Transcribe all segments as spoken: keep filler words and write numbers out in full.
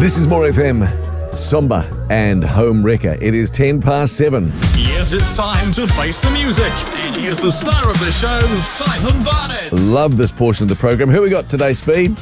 This is More F M, Somba and Home Wrecker. It is ten past seven. Yes, it's time to face the music. And here's the star of the show, Simon Barnett. Love this portion of the program. Who we got today, Speed?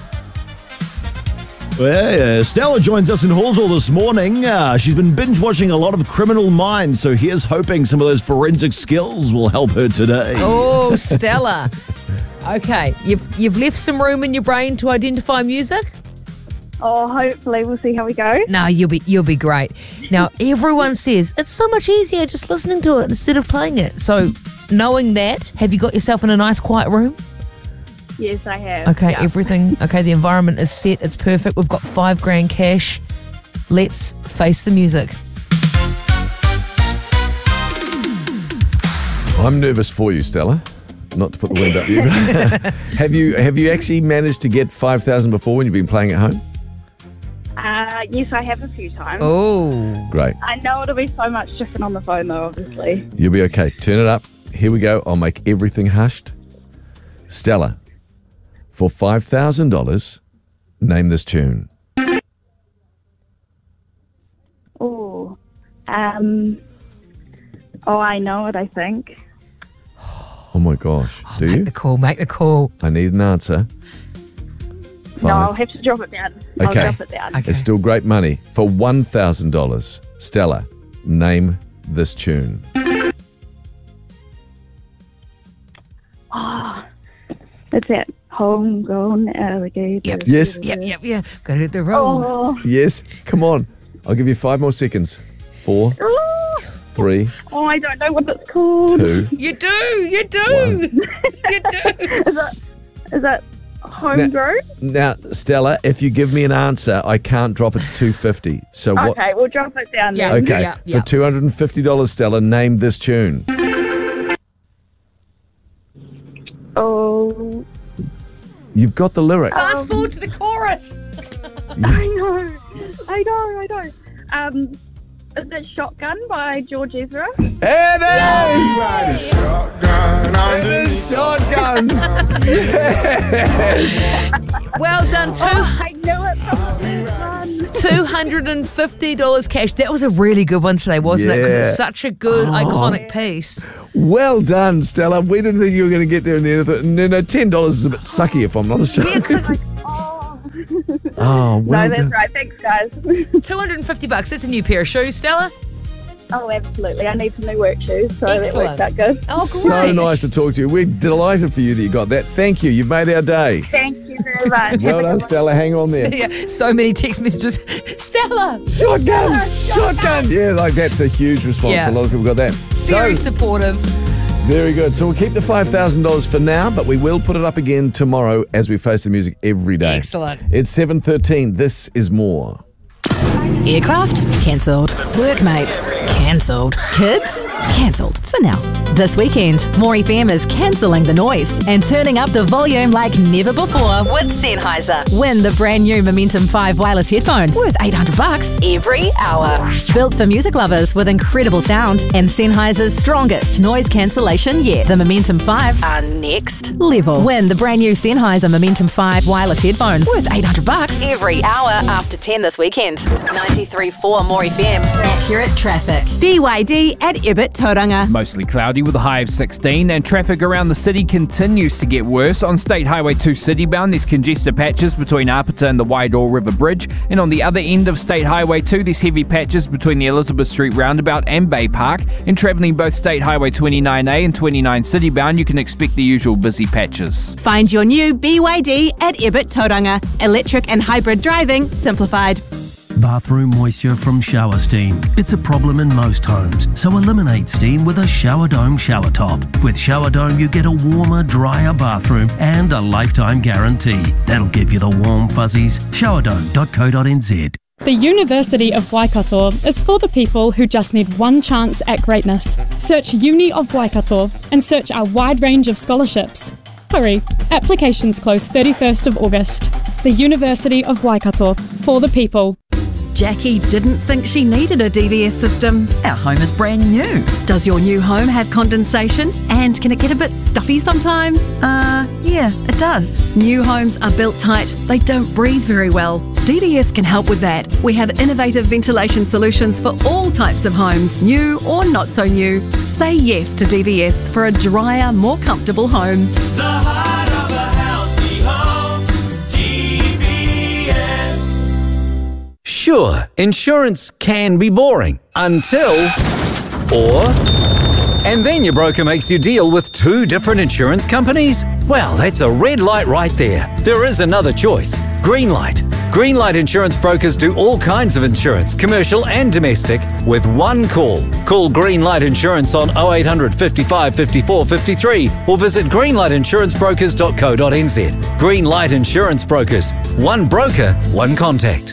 Well, uh, Stella joins us in Hallsville this morning. Uh, she's been binge watching a lot of Criminal Minds, so here's hoping some of those forensic skills will help her today. Oh, Stella. Okay, you've you've left some room in your brain to identify music? Oh, hopefully we'll see how we go. No, you'll be you'll be great. Now, everyone says it's so much easier just listening to it instead of playing it. So, knowing that, have you got yourself in a nice quiet room? Yes, I have. Okay, yeah. everything. Okay, the environment is set. It's perfect. We've got five grand cash. Let's face the music. I'm nervous for you, Stella. Not to put the wind up you. have you have you actually managed to get five thousand before when you've been playing at home? Uh, yes, I have a few times. Oh, Great. I know it'll be so much different on the phone, though, obviously. You'll be okay. Turn it up. Here we go. I'll make everything hushed. Stella, for five thousand dollars, name this tune. Oh, um, oh, I know it, I think. Oh my gosh. Do make you? the call. Make the call. I need an answer. Five. No, I'll have to drop it down. I'll Okay. drop it down. Okay. It's still great money. For one thousand dollars, Stella, name this tune. Oh, it's that homegrown alligator. Yep. Yes. Yep, yep, yep. Got to hit the roll. Oh, Yes. Come on. I'll give you five more seconds. Four, oh, three, oh, I don't know what it's called. two. You do. You do. One. You do. Is that, is that homegrown? Now, Stella, if you give me an answer, I can't drop it to two hundred fifty dollars. So what? Okay, we'll drop it down Yeah. then. Okay. Yeah, For yeah. two hundred fifty dollars, Stella, name this tune. Oh, You've got the lyrics. Fast forward to the chorus. I know, I know, I know. Um, is it Shotgun by George Ezra? It is! It is Shotgun! Yes! Well done. Two I knew it from the run. two hundred and fifty dollars cash. That was a really good one today, wasn't it? Because Yeah. it's such a good, iconic piece. Well done, Stella. We didn't think you were going to get there in the end of it. No, no, ten dollars is a bit sucky if I'm not sure. Oh, Oh, well no, that's done. right. Thanks, guys. two hundred and fifty bucks. That's a new pair of shoes, Stella. Oh, absolutely. I need some new work shoes, so that Excellent. worked out good. Oh, So great. nice to talk to you. We're delighted for you that you got that. Thank you. You've made our day. Thank you very much. Well done, Stella. Hang on there. Yeah, so many text messages. Stella, Shotgun! Shotgun! Yeah, like that's a huge response. Yeah. A lot of people got that. very So, supportive. very good. So we'll keep the five thousand dollars for now, but we will put it up again tomorrow as we face the music every day. Excellent. It's seven thirteen. This is More. Aircraft? Cancelled. Workmates? Cancelled. Kids? Cancelled. For now. This weekend, More F M is cancelling the noise and turning up the volume like never before with Sennheiser. Win the brand new Momentum five wireless headphones worth eight hundred bucks every hour. Built for music lovers with incredible sound and Sennheiser's strongest noise cancellation yet. The Momentum fives are next level. Win the brand new Sennheiser Momentum five wireless headphones worth eight hundred bucks every hour after ten this weekend. ninety-three point four More F M. Accurate traffic. B Y D at Ibit Tauranga. Mostly cloudy with a high of sixteen, and traffic around the city continues to get worse. On State Highway two citybound, there's congested patches between Apata and the Waidor River Bridge, and on the other end of State Highway two, there's heavy patches between the Elizabeth Street roundabout and Bay Park. And travelling both State Highway twenty-nine A and twenty-nine citybound, you can expect the usual busy patches. Find your new B Y D at Ibit Tauranga. Electric and hybrid driving simplified. Bathroom moisture from shower steam. It's a problem in most homes, so eliminate steam with a Shower Dome shower top. With Shower Dome, you get a warmer, drier bathroom and a lifetime guarantee. That'll give you the warm fuzzies. shower dome dot co dot n z. The University of Waikato is for the people who just need one chance at greatness. Search Uni of Waikato and search our wide range of scholarships. Hurry, applications close thirty-first of August. The University of Waikato, for the people. Jackie didn't think she needed a D V S system. Our home is brand new. Does your new home have condensation? And can it get a bit stuffy sometimes? Uh, yeah, it does. New homes are built tight. They don't breathe very well. D V S can help with that. We have innovative ventilation solutions for all types of homes, new or not so new. Say yes to D V S for a drier, more comfortable home. The heart of a healthy home, D V S. Sure, insurance can be boring until, or, and then your broker makes you deal with two different insurance companies? Well, that's a red light right there. There is another choice. Greenlight. Greenlight Insurance Brokers do all kinds of insurance, commercial and domestic, with one call. Call Greenlight Insurance on oh eight hundred, fifty-five, fifty-four, fifty-three or visit greenlight insurance brokers dot co dot n z. Greenlight Insurance Brokers. One broker, one contact.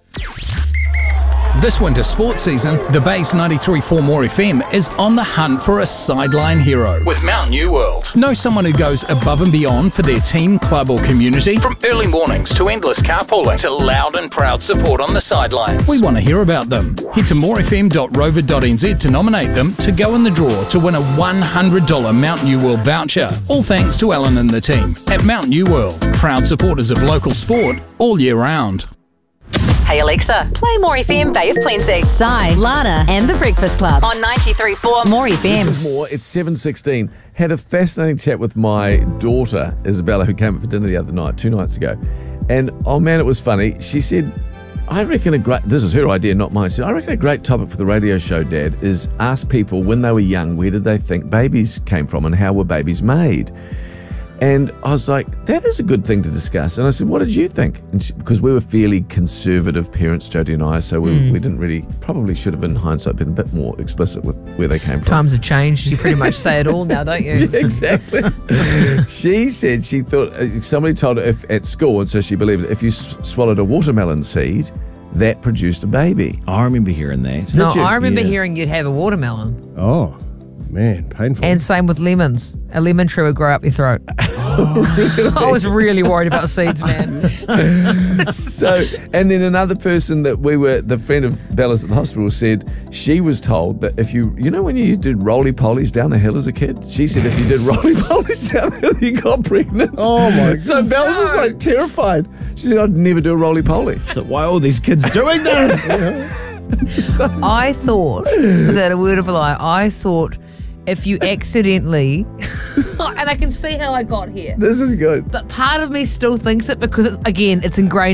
This winter sports season, the Base ninety-three point four More F M is on the hunt for a sideline hero with Mount New World. Know someone who goes above and beyond for their team, club or community? From early mornings to endless carpooling to loud and proud support on the sidelines. We want to hear about them. Head to more f m dot rover dot n z to nominate them to go in the draw to win a one hundred dollars Mount New World voucher. All thanks to Alan and the team at Mount New World, proud supporters of local sport all year round. Hey Alexa, play More F M Bay of Plenty. Sai, Lana and The Breakfast Club on ninety-three point four More F M. This is more. It's seven sixteen. Had a fascinating chat with my daughter, Isabella, who came up for dinner the other night, two nights ago. And, oh man, it was funny. She said, I reckon a great, this is her idea, not mine. She said, I reckon a great topic for the radio show, Dad, is ask people when they were young, where did they think babies came from and how were babies made? And I was like, that is a good thing to discuss. And I said, what did you think? And she, because we were fairly conservative parents, Jodie and I, so we, mm. we didn't really, probably should have in hindsight been a bit more explicit with where they came from. Times have changed. You pretty much say it all now, don't you? Yeah, exactly. She said she thought, uh, somebody told her if, at school, and so she believed it, if you s- swallowed a watermelon seed, that produced a baby. I remember hearing that. No, Did you? I remember Yeah. hearing you'd have a watermelon. Oh, man, painful. And same with lemons. A lemon tree would grow up your throat. Really? I was really worried about seeds, man. So, and then another person that we were, the friend of Bella's at the hospital, said she was told that if you, you know when you did roly-polies down a hill as a kid? She said if you did roly-polies down a hill, you got pregnant. Oh my God. So Bella was like terrified. She said, I'd never do a roly-poly. So why are all these kids doing that? I thought that a word of a lie, I thought if you accidentally, and I can see how I got here. This is good. But part of me still thinks it because, it's, again, it's ingrained